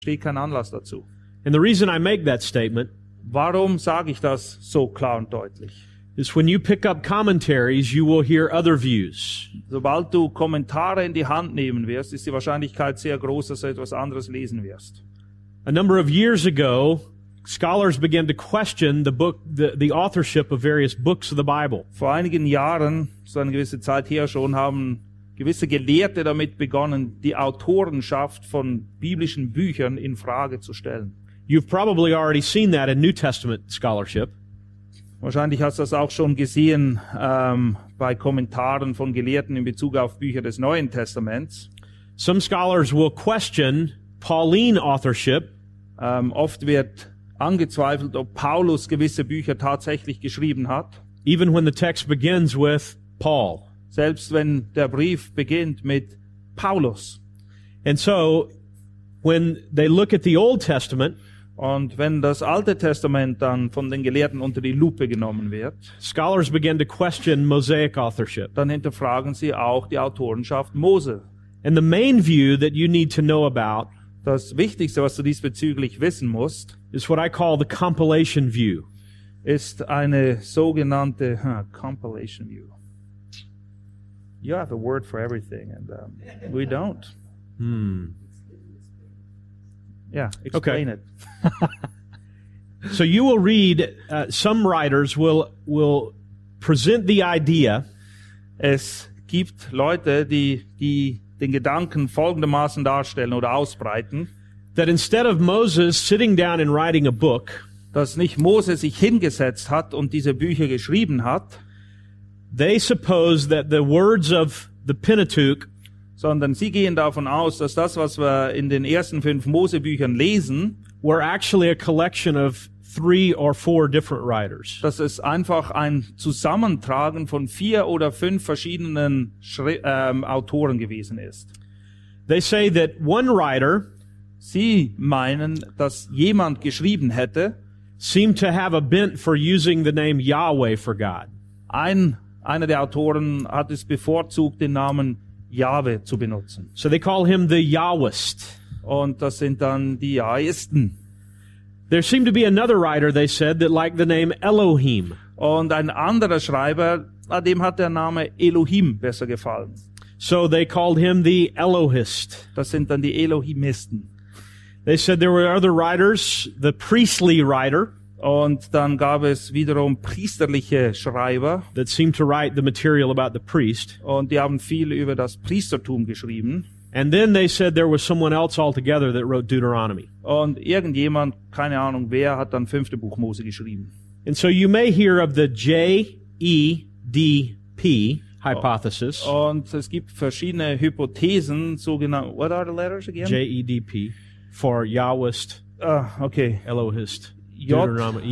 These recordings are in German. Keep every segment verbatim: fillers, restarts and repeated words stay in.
Steht kein Anlass dazu. And the reason I make that statement Warum sage ich das so klar und deutlich? is when you pick up commentaries, you will hear other views. Sobald du Kommentare in die Hand nehmen wirst, ist die Wahrscheinlichkeit sehr groß, dass du etwas anderes lesen wirst. A number of years ago, scholars began to question the book, the, the authorship of various books of the Bible. Vor einigen Jahren, so eine gewisse Zeit her schon, haben gewisse Gelehrte damit begonnen, die Autorenschaft von biblischen Büchern in Frage zu stellen. You've probably already seen that in New Testament scholarship. Wahrscheinlich hast du das auch schon gesehen ähm, bei Kommentaren von Gelehrten in Bezug auf Bücher des Neuen Testaments. Some scholars will question Pauline authorship. Ähm, oft wird angezweifelt, ob Paulus gewisse Bücher tatsächlich geschrieben hat. Even when the text begins with Paul. Selbst wenn der Brief beginnt mit Paulus. And so, when they look at the Old Testament, und wenn das Alte Testament dann von den Gelehrten unter die Lupe genommen wird, scholars begin to question Mosaic authorship. Dann hinterfragen sie auch die Autorenschaft Mose. And the main view that you need to know about, das Wichtigste, was du diesbezüglich wissen musst, is what I call the compilation view. Ist eine sogenannte huh, compilation view. You have a word for everything, and um, we don't. Hmm. Yeah, explain okay. it. So you will read, uh, some writers will, will present the idea. Es gibt Leute, die, die den Gedanken folgendermaßen darstellen oder ausbreiten. That instead of Moses sitting down and writing a book, dass nicht Mose sich hingesetzt hat und diese Bücher geschrieben hat, they suppose that the words of the Pentateuch, sondern sie gehen davon aus, dass das, was wir in den ersten fünf Mosebüchern lesen, were actually a collection of three or four different writers. Dass es einfach ein Zusammentragen von vier oder fünf verschiedenen Schri- ähm, Autoren gewesen ist. They say that one writer, sie meinen, dass jemand geschrieben hätte, seemed to have a bent for using the name Yahweh for God. Ein einer der Autoren hat es bevorzugt, den Namen Jahwe zu benutzen. So they call him the Yahwist. Und das sind dann die Jahwisten. There seemed to be another writer, they said, that liked the name Elohim. Und ein anderer Schreiber, dem hat der Name Elohim besser gefallen. So they called him the Elohist. Das sind dann die Elohimisten. They said there were other writers, the priestly writer. Und dann gab es wiederum priesterliche Schreiber. That seemed to write the material about the priest. Und die haben viel über das Priestertum geschrieben. And then they said there was someone else altogether that wrote Deuteronomy. Und irgendjemand, keine Ahnung wer, hat dann fünfte Buch Mose geschrieben. And so you may hear of the J E D P hypothesis. Und es gibt verschiedene Hypothesen, sogenannte, what are the letters again? J E D P for Yahwist. Ah, okay. Elohist. J,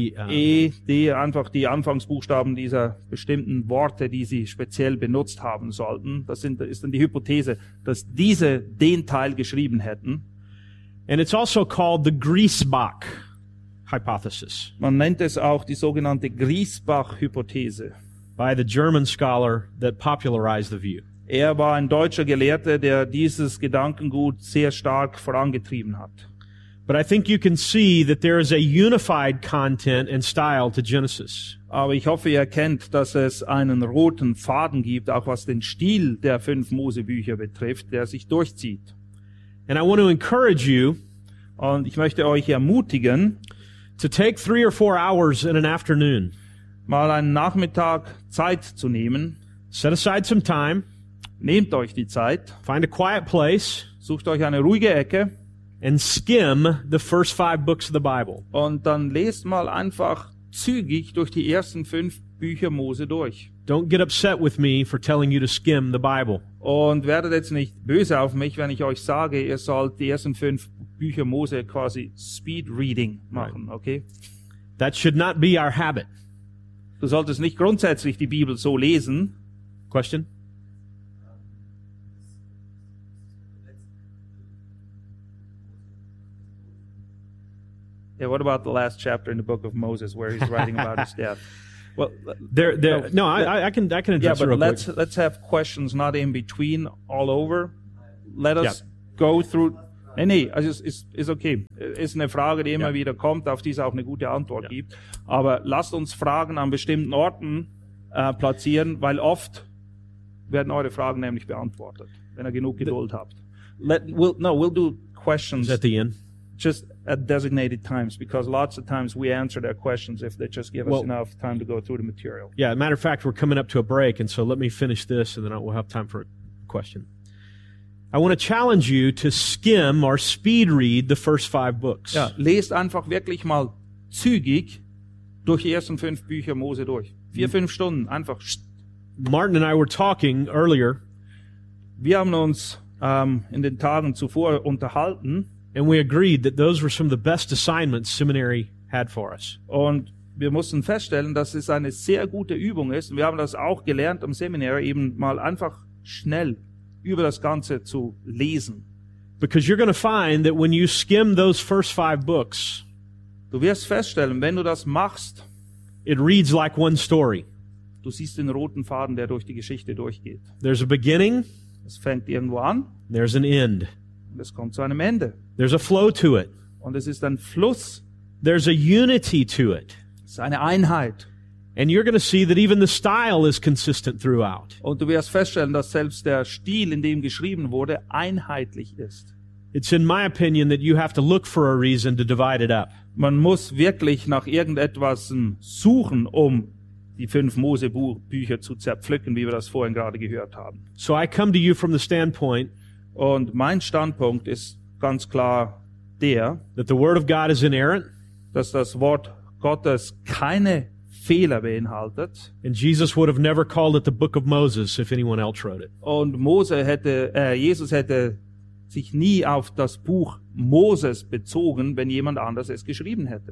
E, D, einfach die Anfangsbuchstaben dieser bestimmten Worte, die sie speziell benutzt haben sollten. Das sind, ist dann die Hypothese, dass diese den Teil geschrieben hätten. And it's also called the Griesbach hypothesis. Man nennt es auch die sogenannte Griesbach-Hypothese. By the German scholar that popularized the view. Er war ein deutscher Gelehrter, der dieses Gedankengut sehr stark vorangetrieben hat. But I think you can see that there is a unified content and style to Genesis. Aber ich hoffe, ihr erkennt, dass es einen roten Faden gibt, auch was den Stil der fünf Mosebücher betrifft, der sich durchzieht. And I want to encourage you, und ich möchte euch ermutigen, to take three or four hours in an afternoon. Mal einen Nachmittag Zeit zu nehmen. Set aside some time. Nehmt euch die Zeit. Find a quiet place. Sucht euch eine ruhige Ecke. And skim the first five books of the Bible. Und dann lest mal einfach zügig durch die ersten fünf Bücher Mose durch. Don't get upset with me for telling you to skim the Bible. Und werdet jetzt nicht böse auf mich, wenn ich euch sage, ihr sollt die ersten fünf Bücher Mose quasi Speed Reading machen, okay? That should not be our habit. Du solltest nicht grundsätzlich die Bibel so lesen. Question? Yeah, what about the last chapter in the book of Moses where he's writing about his death? Well, there, there. No, I, I can, I can address yeah, but it real let's quick. let's have questions not in between, all over. Let us yeah. go through. Nee, nee, also es ist, ist okay. Ist eine Frage, die immer Ja. wieder kommt, auf die es auch eine gute Antwort Ja. gibt. Aber lasst uns Fragen an bestimmten Orten äh, platzieren, weil oft werden eure Fragen nämlich beantwortet, wenn ihr genug Geduld habt. Let, we'll, no, we'll do questions Is at the end? just at designated times, because lots of times we answer their questions if they just give us Well- enough time to go through the material. Yeah, matter of fact, we're coming up to a break, and so let me finish this, and then we'll have time for a question. I want to challenge you to skim or speed read the first five books. Ja, lest einfach wirklich mal zügig durch die ersten fünf Bücher Mose durch. Vier, fünf Stunden, einfach. Martin and I were talking earlier, Wir haben uns ähm, in den Tagen zuvor unterhalten and we agreed that those were some of the best assignments seminary had for us. und wir mussten feststellen, dass es eine sehr gute Übung ist. Und wir haben das auch gelernt am Seminar, eben mal einfach schnell über das Ganze zu lesen. Because you're going to find that when you skim those first five books, Du wirst feststellen, wenn du das machst, it reads like one story. du siehst den roten Faden, der durch die Geschichte durchgeht. There's a beginning, Es fängt irgendwo an there's an end. und es kommt zu einem Ende. There's a flow to it. Und es ist ein Fluss, There's a unity to it. es ist eine Einheit. And you're going to see that even the style is consistent throughout. Und du wirst feststellen, dass selbst der Stil, in dem geschrieben wurde, einheitlich ist. It's in my opinion that you have to look for a reason to divide it up. Man muss wirklich nach irgendetwas suchen, um die fünf Mose-Bücher zu zerpflücken, wie wir das vorhin gerade gehört haben. So I come to you from the standpoint Und mein Standpunkt ist ganz klar der, that the Word of God is inerrant, dass das Wort Gottes keine Fehler beinhaltet. and Jesus would have never called it the Book of Moses if anyone else wrote it. Und Mose hätte, äh, Jesus hätte sich nie auf das Buch Moses bezogen, wenn jemand anders es geschrieben hätte.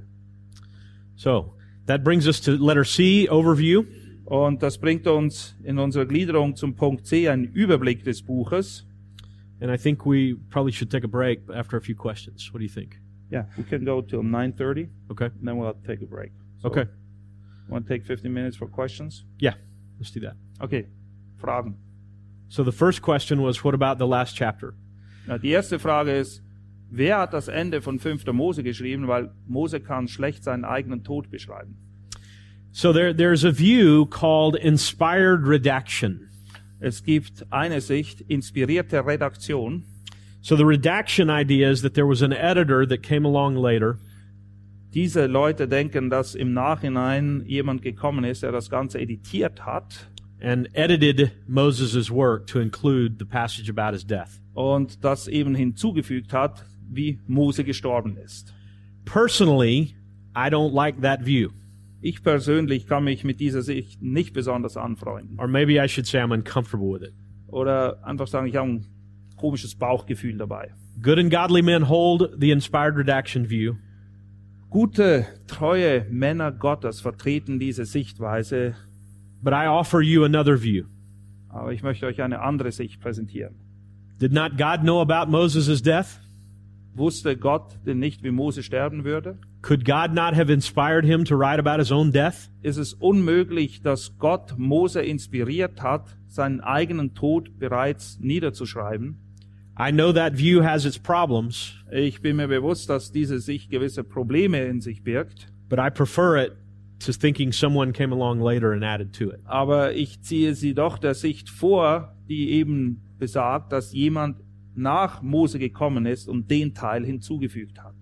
So that brings us to letter C, overview. Und das bringt uns in unserer Gliederung zum Punkt C, einen Überblick des Buches. And I think we probably should take a break after a few questions. What do you think? Yeah, we can go till nine thirty, Okay. and then we'll take a break. So, Okay. Want to take fifteen minutes for questions? Yeah, let's do that. Okay, Fragen. So the first question was, what about the last chapter? Na, die erste Frage ist, wer hat das Ende von fünfter Mose geschrieben? Weil Mose kann schlecht seinen eigenen Tod beschreiben. So there, there's a view called inspired redaction. Es gibt eine Sicht, inspirierte Redaktion. So the redaction idea is that there was an editor that came along later, Diese Leute denken, dass im Nachhinein jemand gekommen ist, der das Ganze editiert hat and edited Moses' work to include the passage about his death. und das eben hinzugefügt hat, wie Mose gestorben ist. Personally, I don't like that view. Ich persönlich kann mich mit dieser Sicht nicht besonders anfreunden. Or maybe I should say I'm uncomfortable with it. Oder einfach sagen, ich habe ein komisches Bauchgefühl dabei. Good and godly men hold the inspired redaction view, Gute, treue Männer Gottes vertreten diese Sichtweise, but I offer you another view. aber ich möchte euch eine andere Sicht präsentieren. Did not God know about Moses' death? Wusste Gott denn nicht, wie Mose sterben würde? Could God not have inspired him to write about his own death? Ist es unmöglich, dass Gott Mose inspiriert hat, seinen eigenen Tod bereits niederzuschreiben? I know that view has its problems, Ich bin mir bewusst, dass diese Sicht gewisse Probleme in sich birgt, but I prefer it to thinking someone came along later and added to it. aber ich ziehe sie doch der Sicht vor, die eben besagt, dass jemand nach Mose gekommen ist und den Teil hinzugefügt hat.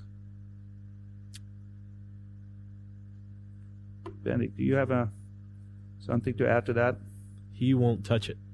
Benedict, do you have a, something to add to that? He won't touch it.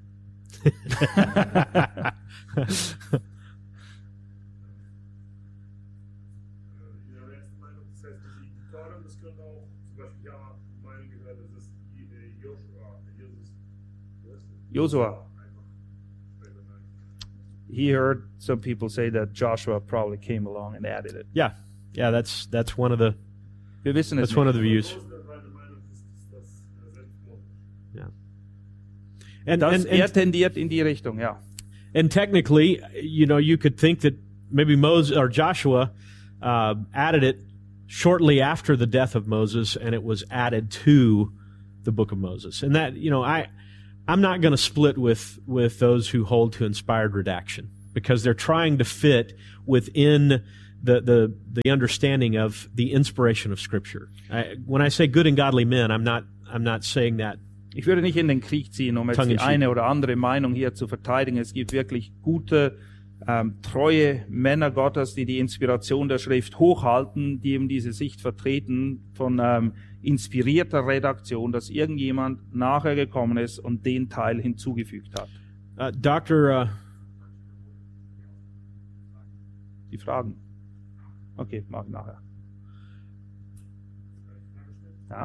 Ihre erste Meinung, das heißt, dass die Toren, das könnte auch zum Beispiel, ja, Meinung gehört, dass es äh, Joshua, Jesus, wo ist es? Josua. Einfach später rein. He heard some people say that Joshua probably came along and added it. Yeah, yeah, that's that's one of the Wir wissen es that's one of nicht. the views. Mose, der war der Meinung, dass dass das äh, Selbstmord ist. Yeah, and Das, and, er and tendiert in die Richtung, ja. and technically, you know, you could think that maybe Moses or Joshua uh, added it shortly after the death of Moses, and it was added to the book of Moses. And that, you know, I I'm not going to split with with those who hold to inspired redaction. because they're trying to fit within the the the understanding of the inspiration of Scripture. I, when I say good and godly men, I'm not I'm not saying that. Ich würde nicht in den Krieg ziehen, um jetzt die eine oder andere Meinung hier zu verteidigen. Es gibt wirklich gute, ähm, treue Männer Gottes, die die Inspiration der Schrift hochhalten, die eben diese Sicht vertreten von ähm, inspirierter Redaktion, dass irgendjemand nachher gekommen ist und den Teil hinzugefügt hat. Uh, Doctor Uh, die Fragen. Okay, mach ich nachher. Ja.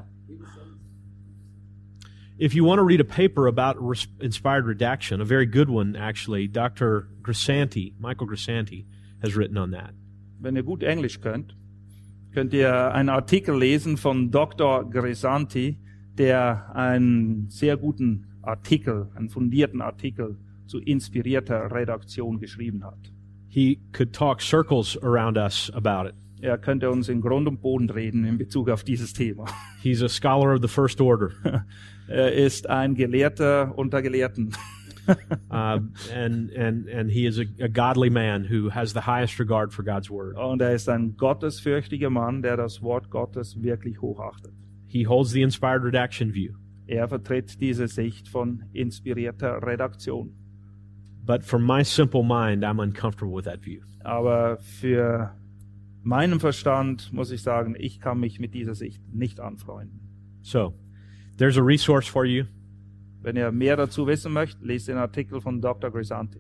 If you want to read a paper about res- inspired redaction, a very good one actually, Doctor Grisanti, Michael Grisanti, has written on that. Wenn ihr gut Englisch könnt, könnt ihr einen Artikel lesen von Doktor Grisanti, der einen sehr guten Artikel, einen fundierten Artikel zu inspirierter Redaktion geschrieben hat. He could talk circles around us about it. Er könnte uns in Grund und Boden reden in Bezug auf dieses Thema. He's a scholar of the first order. Er ist ein Gelehrter unter Gelehrten. uh, and and and he is a, a godly man who has the highest regard for God's word. Und er ist ein gottesfürchtiger Mann, der das Wort Gottes wirklich hochachtet. He holds the inspired redaction view. Er vertritt diese Sicht von inspirierter Redaktion. But for my simple mind, I'm uncomfortable with that view. Aber für meinen Verstand muss ich sagen, ich kann mich mit dieser Sicht nicht anfreunden. So, there's a resource for you. Wenn ihr mehr dazu wissen möchtet, lest den Artikel von Doktor Grisanti.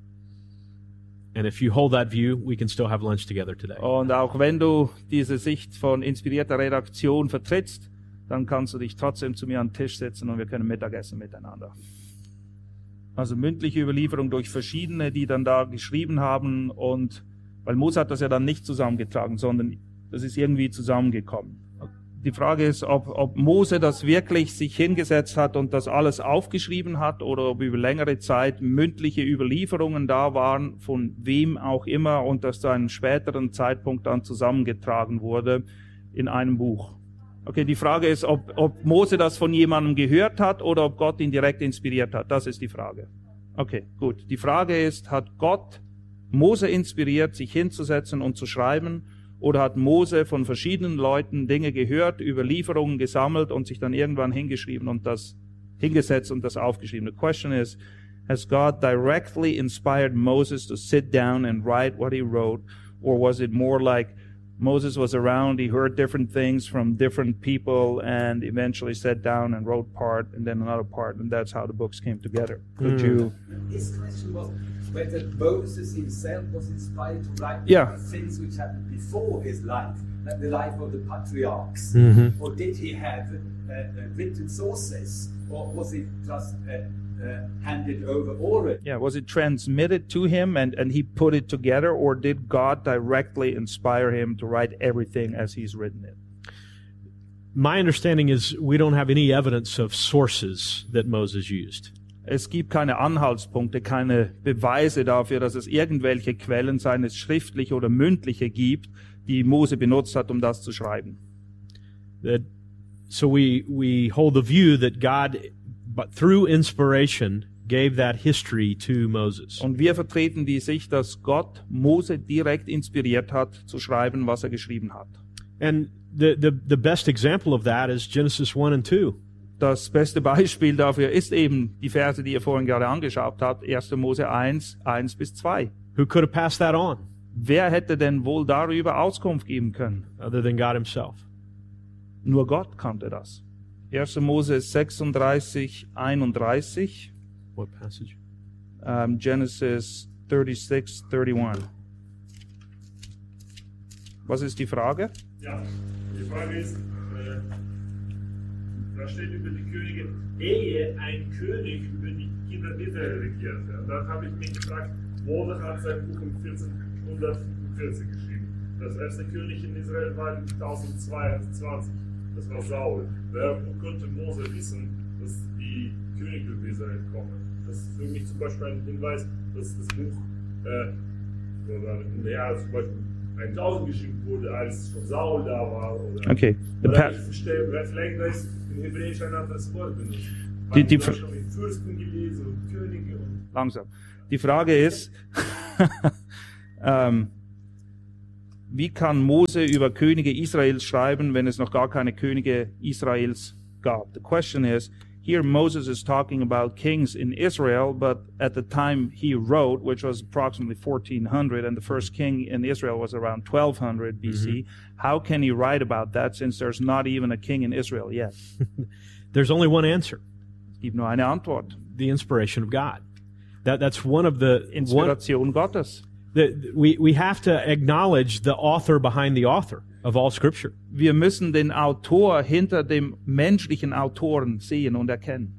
And if you hold that view, we can still have lunch together today. Und auch wenn du diese Sicht von inspirierter Redaktion vertrittst, dann kannst du dich trotzdem zu mir an den Tisch setzen und wir können Mittagessen miteinander. Also mündliche Überlieferung durch verschiedene, die dann da geschrieben haben, und weil Mose hat das ja dann nicht zusammengetragen, sondern das ist irgendwie zusammengekommen. Die Frage ist, ob, ob Mose das wirklich sich hingesetzt hat und das alles aufgeschrieben hat oder ob über längere Zeit mündliche Überlieferungen da waren, von wem auch immer, und das zu einem späteren Zeitpunkt dann zusammengetragen wurde in einem Buch. Okay, die Frage ist, ob, ob Mose das von jemandem gehört hat oder ob Gott ihn direkt inspiriert hat. Das ist die Frage. Okay, gut. Die Frage ist, hat Gott Mose inspiriert, sich hinzusetzen und zu schreiben, oder hat Mose von verschiedenen Leuten Dinge gehört, Überlieferungen gesammelt und sich dann irgendwann hingeschrieben und das hingesetzt und das aufgeschrieben? The question is, has God directly inspired Moses to sit down and write what he wrote, or was it more like Moses was around, he heard different things from different people and eventually sat down and wrote part and then another part, and that's how the books came together? Could Mm. you... His question was whether Moses himself was inspired to write Yeah. things which happened before his life, like the life of the patriarchs, Mhm. or did he have uh, uh, written sources, or was it just uh, uh, handed over already? Yeah, was it transmitted to him and, and he put it together, or did God directly inspire him to write everything as he's written it? My understanding is we don't have any evidence of sources that Moses used. Es gibt keine Anhaltspunkte, keine Beweise dafür, dass es irgendwelche Quellen, seien es schriftliche oder mündliche, gibt, die Mose benutzt hat, um das zu schreiben. That, so we we hold the view that God, but through inspiration, gave that history to Moses. Und wir vertreten die Sicht, dass Gott Mose direkt inspiriert hat, zu schreiben, was er geschrieben hat. And the the, the best example of that is Genesis one and two. Das beste Beispiel dafür ist eben die Verse, die ihr vorhin gerade angeschaut habt, erster Mose eins, eins bis zwei. Who could have passed that on Wer hätte denn wohl darüber Auskunft geben können? other than God himself? Nur Gott kannte das. erster Mose sechsunddreißig, einunddreißig, What passage? um, Genesis thirty-six, thirty-one. Was ist die Frage? Ja, die Frage ist, äh, da steht über die Könige, ehe ein König über die Kinder Israel regierte. Und dann habe ich mich gefragt, Mose hat sein Buch um vierzehnhundertfünfundvierzig geschrieben. Das erste König in Israel war tausendzweiundzwanzig, das war Saul. Wer konnte Mose wissen, dass die Könige über Israel kommen? Das ist für mich zum Beispiel ein Hinweis, dass das Buch äh, oder, ja, zum Beispiel tausend geschrieben wurde, als schon Saul da war. Oder, Okay. The oder pa- ich verstehe, vielleicht ist in Hebräisch ein anderes Wort benutzt. Die- die Ich habe Fr- schon mit Fürsten gelesen und Könige und Langsam. Die Frage ist, ähm, wie kann Mose über Könige Israels schreiben, wenn es noch gar keine Könige Israels gab? The question is, here Moses is talking about kings in Israel, but at the time he wrote, which was approximately fourteen hundred, and the first king in Israel was around twelve hundred B C, mm-hmm. How can he write about that since there's not even a king in Israel yet? There's only one answer. Es gibt nur eine Antwort. The inspiration of God. That, that's one of the... Inspiration one, Gottes. The, we, we have to acknowledge the author behind the author of all Scripture. Wir müssen den Autor hinter dem menschlichen Autoren sehen und erkennen.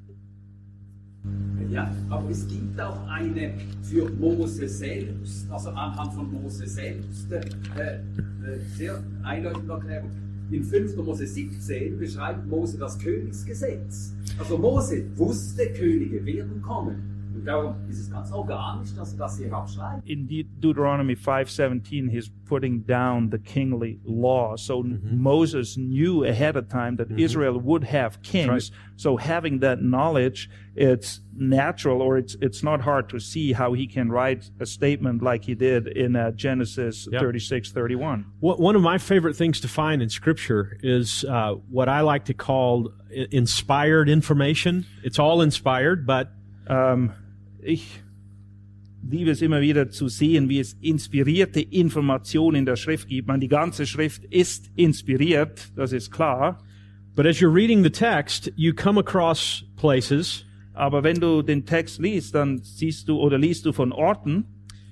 Ja, aber es gibt auch eine für Mose selbst, also anhand von Mose selbst, äh, äh, sehr eindeutige Erklärung. In fünfter Mose siebzehn beschreibt Mose das Königsgesetz. Also Mose wusste, Könige werden kommen. Und darum ist es ganz organisch, dass er das hier abschreibt. In De- Deuteronomy five seventeen, he's putting down the kingly law. So mm-hmm. Moses knew ahead of time that mm-hmm. Israel would have kings. Right. So having that knowledge, it's natural, or it's it's not hard to see how he can write a statement like he did in uh, Genesis yep. thirty-six thirty-one. One of my favorite things to find in Scripture is uh, what I like to call inspired information. It's all inspired, but um, ich liebe es immer wieder zu sehen, wie es inspirierte Informationen in der Schrift gibt. Man, die ganze Schrift ist inspiriert, das ist klar. But as you're reading the text, you come across places. Aber wenn du den Text liest, dann siehst du oder liest du von Orten,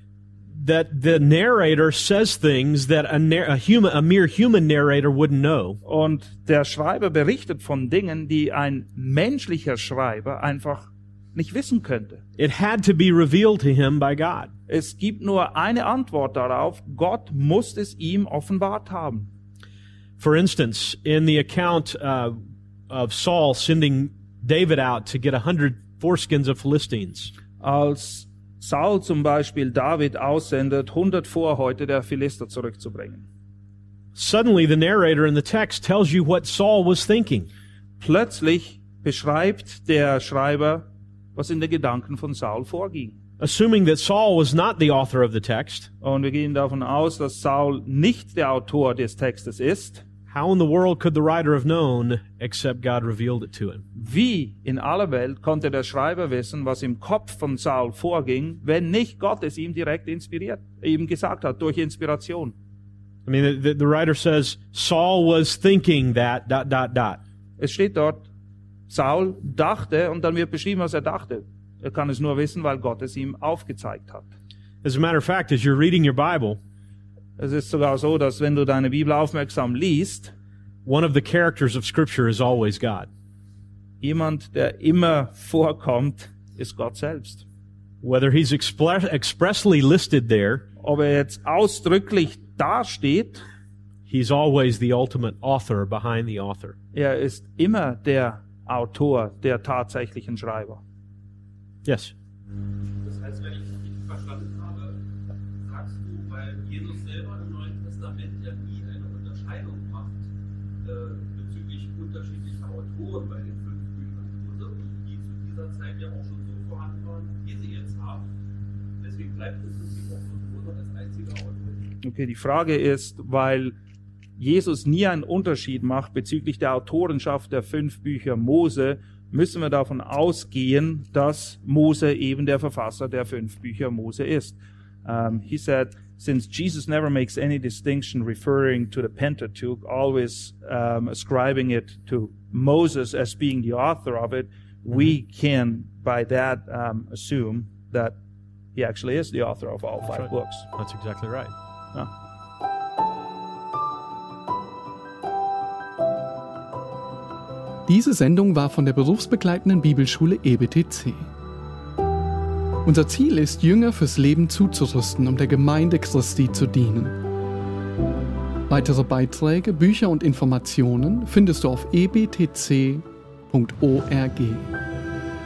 that the narrator says things that a, nar- a human, a mere human narrator wouldn't know. Und der Schreiber berichtet von Dingen, die ein menschlicher Schreiber einfach nicht wissen könnte. It had to be revealed to him by God. Es gibt nur eine Antwort darauf. Gott muss es ihm offenbart haben. For instance, in the account uh, of Saul sending David out to get a hundred foreskins of Philistines. Als Saul zum Beispiel David aussendet, hundert Vorhäute der Philister zurückzubringen. Suddenly the narrator in the text tells you what Saul was thinking. Plötzlich beschreibt der Schreiber, was in den Gedanken von Saul vorging. Assuming that Saul was not the author of the text. Und wir gehen davon aus, dass Saul nicht der Autor des Textes ist. How in the world could the writer have known except God revealed it to him? Wie in aller Welt konnte der Schreiber wissen, was im Kopf von Saul vorging, wenn nicht Gott es ihm direkt inspiriert, ihm gesagt hat, durch Inspiration? I mean, the, the writer says, Saul was thinking that, dot, dot, dot. Es steht dort, Saul dachte, und dann wird beschrieben, was er dachte. Er kann es nur wissen, weil Gott es ihm aufgezeigt hat. As a matter of fact, as you're reading your Bible, es ist sogar so, dass wenn du deine Bibel aufmerksam liest, one of the characters of Scripture is always God. Jemand, der immer vorkommt, ist Gott selbst. Whether he's expre- expressly listed there, ob er jetzt ausdrücklich dasteht, he's always the ultimate author behind the author. Er ist immer der Autor, der tatsächlichen Schreiber. Yes. Das heißt, wenn ich es richtig verstanden habe, sagst du, weil Jesus selber im Neuen Testament ja nie eine Unterscheidung macht äh, bezüglich unterschiedlicher Autoren bei den fünf Büchern, die zu dieser Zeit ja auch schon so vorhanden waren, wie sie jetzt haben. Deswegen bleibt es Prinzip auch Mose als einziger Autor. Okay, die Frage ist, weil Jesus nie einen Unterschied macht bezüglich der Autorenschaft der fünf Bücher Mose, müssen wir davon ausgehen, dass Mose eben der Verfasser der fünf Bücher Mose ist. Um, he said, since Jesus never makes any distinction referring to the Pentateuch, always um, ascribing it to Moses as being the author of it, mm-hmm. we can, by that, um, assume that he actually is the author of all That's five right. books. That's exactly right. Ja. Diese Sendung war von der berufsbegleitenden Bibelschule E B T C. Unser Ziel ist, Jünger fürs Leben zuzurüsten, um der Gemeinde Christi zu dienen. Weitere Beiträge, Bücher und Informationen findest du auf e b t c punkt org.